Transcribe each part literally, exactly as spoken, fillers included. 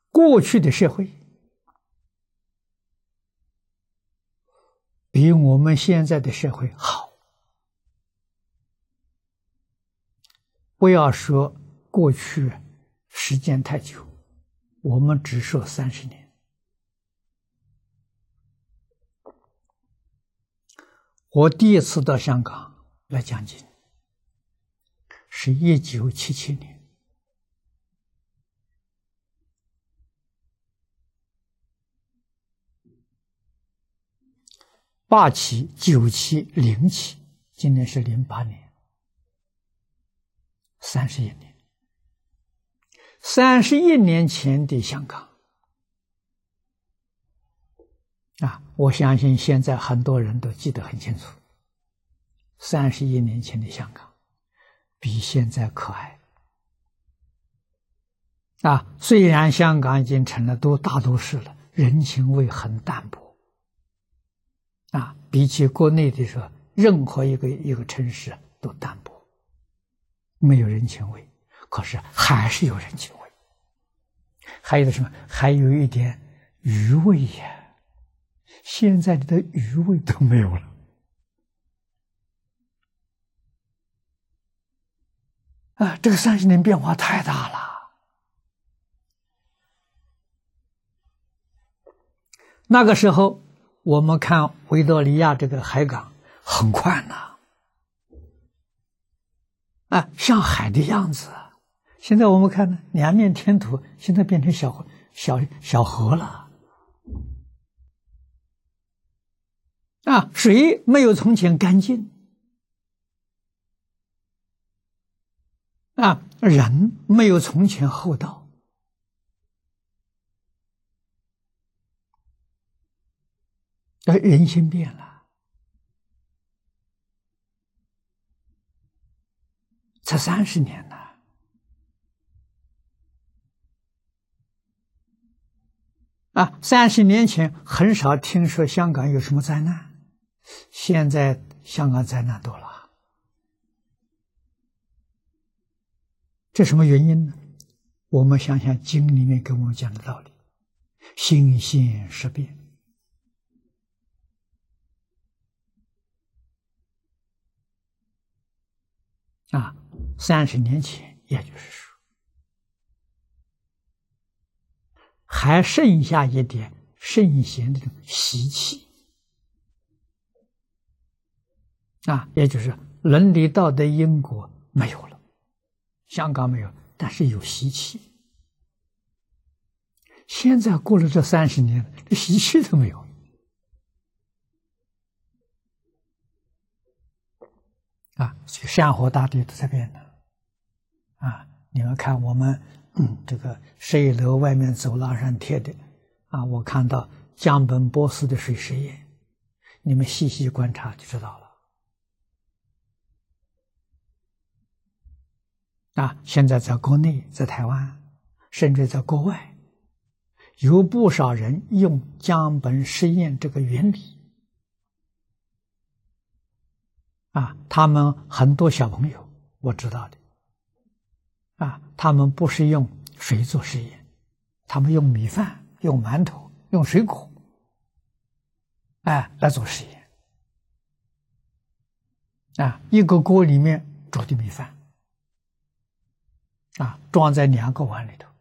过去的社会比我们现在的社会好。不要说过去时间太久，我们只说三十年。我第一次到香港来讲经，是一九七七年。八期、九期、零期，今年是零八年，三十一年。三十一年前的香港啊，我相信现在很多人都记得很清楚。三十一年前的香港比现在可爱啊！虽然香港已经成了都大都市了，人情味很淡薄啊，比起国内的时候，任何一个一个城市都淡薄，没有人情味。可是还是有人情味，还有什么？还有一点余味呀！现在的余味都没有了啊！这个三十年变化太大了。那个时候，我们看维多利亚这个海港很宽呐，啊，像海的样子。现在我们看呢，两面填土，现在变成小小小河了。啊，水没有从前干净。啊，人没有从前厚道。而人心变了，才三十年呢。啊，三十年前很少听说香港有什么灾难，现在香港灾难多了。这什么原因呢？我们想想经里面跟我们讲的道理，心性识变。啊，三十年前，也就是说，还剩下一点圣贤的这种习气啊，也就是伦理道德因果没有了，香港没有，但是有习气。现在过了这三十年，这习气都没有了。啊，所以山河大地都在变的。啊，你们看我们嗯这个十一楼外面走廊上贴的啊，我看到江本波斯的水实验，你们细细观察就知道了。啊，现在在国内，在台湾，甚至在国外，有不少人用江本实验这个原理。啊，他们很多小朋友我知道的，啊，他们不是用水做实验，他们用米饭、用馒头、用水果，哎，来做实验。啊，一个锅里面煮的米饭，啊，装在两个碗里头，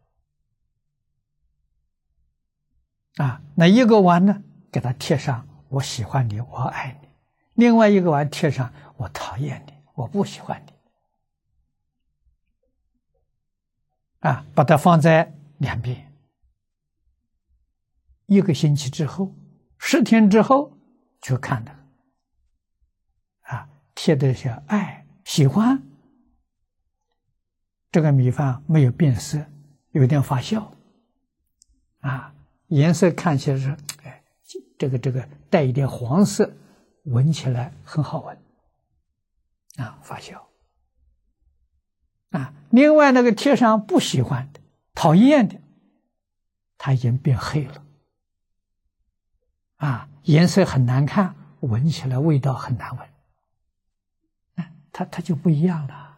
啊，那一个碗呢，给它贴上“我喜欢你，我爱你”。另外一个碗贴上我讨厌你，我不喜欢你，啊，把它放在两边。一个星期之后，十天之后，就看的，啊，贴的是爱、喜欢。这个米饭没有变色，有点发酵，啊，颜色看起来是，哎，这个这个带一点黄色。闻起来很好闻，啊，发酵，啊，另外那个贴上不喜欢的、讨厌的，它已经变黑了，啊，颜色很难看，闻起来味道很难闻，啊，它它就不一样了。